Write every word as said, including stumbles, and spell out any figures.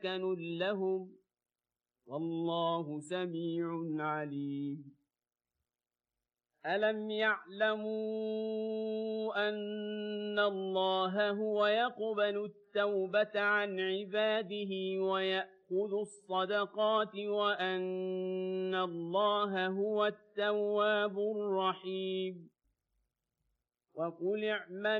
مسكن لهم والله سميع عليم ألم يعلموا أن الله هو يقبل التوبة عن عباده ويأخذ الصدقات وأن الله هو التواب الرحيم وقل اعملوا